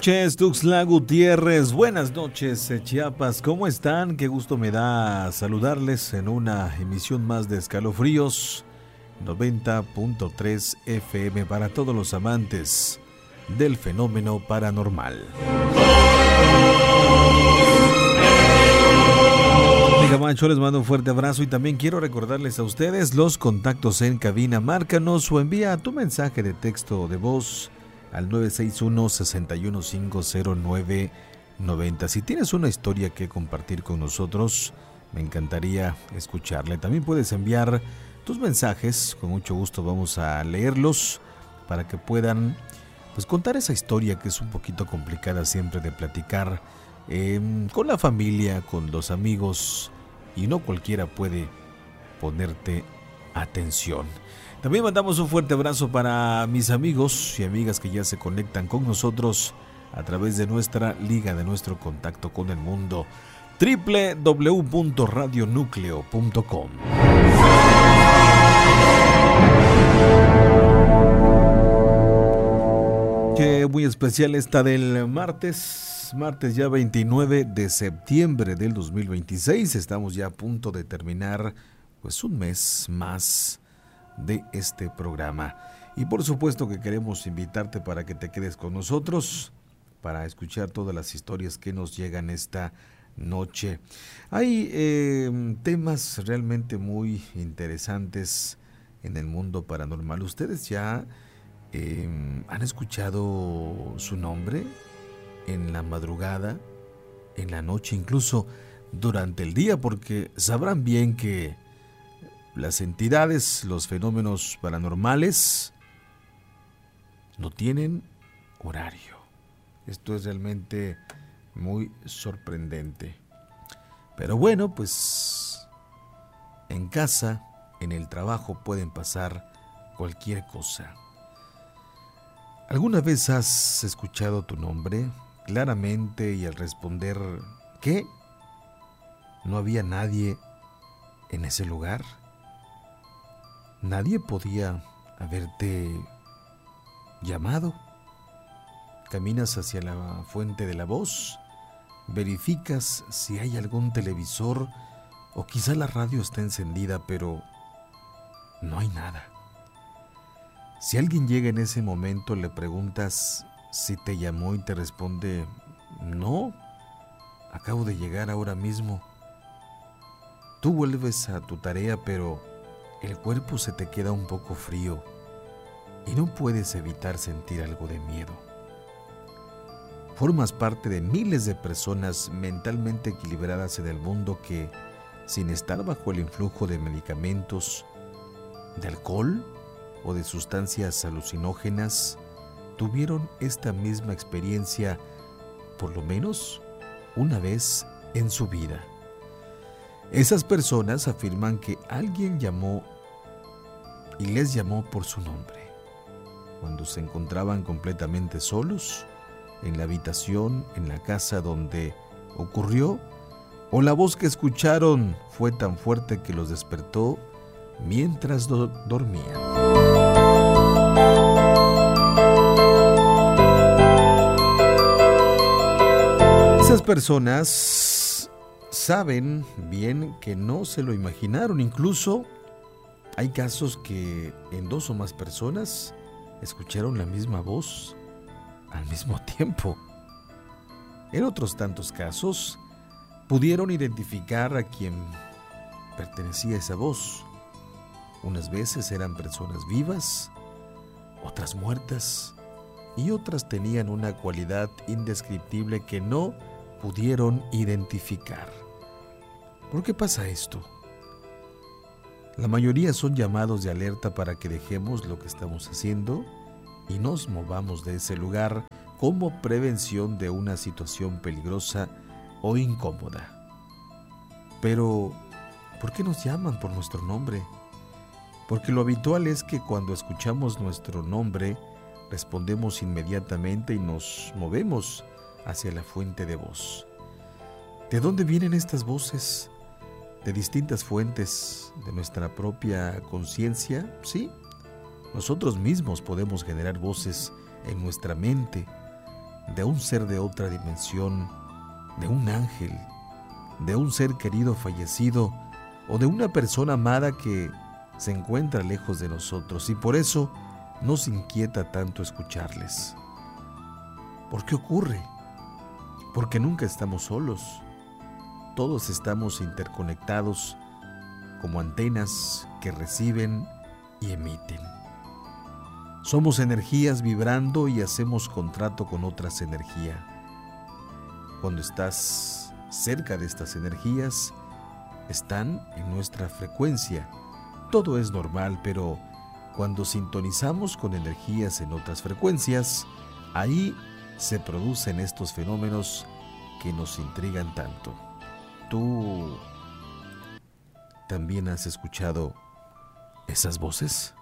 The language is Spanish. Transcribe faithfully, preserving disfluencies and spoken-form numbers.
noches, Tuxtla Gutiérrez. Buenas noches, Chiapas. ¿Cómo están? Qué gusto me da saludarles en una emisión más de Escalofríos noventa punto tres F M para todos los amantes del fenómeno paranormal. Mi Camacho, les mando un fuerte abrazo y también quiero recordarles a ustedes los contactos en cabina. Márcanos o envía tu mensaje de texto o de voz al nueve seis uno, seis uno cinco cero nueve nueve cero. Si tienes una historia que compartir con nosotros, me encantaría escucharle. También puedes enviar tus mensajes, con mucho gusto vamos a leerlos para que puedan pues contar esa historia que es un poquito complicada siempre de platicar eh, con la familia, con los amigos, y no cualquiera puede ponerte atención. También mandamos un fuerte abrazo para mis amigos y amigas que ya se conectan con nosotros a través de nuestra liga, de nuestro contacto con el mundo, doble u doble u doble u punto radio núcleo punto com. Qué muy especial esta del martes, martes ya veintinueve de septiembre del dos mil veintiséis. Estamos ya a punto de terminar pues un mes más de este programa. Y por supuesto que queremos invitarte para que te quedes con nosotros para escuchar todas las historias que nos llegan esta noche. Hay eh, temas realmente muy interesantes en el mundo paranormal. ¿Ustedes ya eh, han escuchado su nombre en la madrugada, en la noche, incluso durante el día? Porque sabrán bien que las entidades, los fenómenos paranormales no tienen horario. Esto es realmente muy sorprendente. Pero bueno, pues en casa, en el trabajo pueden pasar cualquier cosa. ¿Alguna vez has escuchado tu nombre claramente y al responder ¿qué? ¿No había nadie en ese lugar? ¿Nadie podía haberte llamado? Caminas hacia la fuente de la voz, verificas si hay algún televisor o quizá la radio está encendida, pero no hay nada. Si alguien llega en ese momento, le preguntas si te llamó y te responde no, acabo de llegar ahora mismo. Tú vuelves a tu tarea, pero el cuerpo se te queda un poco frío y no puedes evitar sentir algo de miedo. Formas parte de miles de personas mentalmente equilibradas en el mundo que, sin estar bajo el influjo de medicamentos, de alcohol o de sustancias alucinógenas, tuvieron esta misma experiencia por lo menos una vez en su vida. Esas personas afirman que alguien llamó y les llamó por su nombre cuando se encontraban completamente solos en la habitación, en la casa donde ocurrió, o la voz que escucharon fue tan fuerte que los despertó mientras do- dormían. Esas personas saben bien que no se lo imaginaron. Incluso hay casos que en dos o más personas escucharon la misma voz al mismo tiempo. En otros tantos casos pudieron identificar a quien pertenecía esa voz. Unas veces eran personas vivas, otras muertas, y otras tenían una cualidad indescriptible que no pudieron identificar. ¿Por qué pasa esto? La mayoría son llamados de alerta para que dejemos lo que estamos haciendo y nos movamos de ese lugar como prevención de una situación peligrosa o incómoda. Pero, ¿por qué nos llaman por nuestro nombre? Porque lo habitual es que cuando escuchamos nuestro nombre, respondemos inmediatamente y nos movemos hacia la fuente de voz. ¿De dónde vienen estas voces? ¿De distintas fuentes de nuestra propia conciencia? Sí. Nosotros mismos podemos generar voces en nuestra mente, de un ser de otra dimensión, de un ángel, de un ser querido fallecido o de una persona amada que se encuentra lejos de nosotros y por eso nos inquieta tanto escucharles. ¿Por qué ocurre? Porque nunca estamos solos. Todos estamos interconectados como antenas que reciben y emiten. Somos energías vibrando y hacemos contrato con otras energías. Cuando estás cerca de estas energías, están en nuestra frecuencia. Todo es normal, pero cuando sintonizamos con energías en otras frecuencias, ahí se producen estos fenómenos que nos intrigan tanto. ¿Tú también has escuchado esas voces?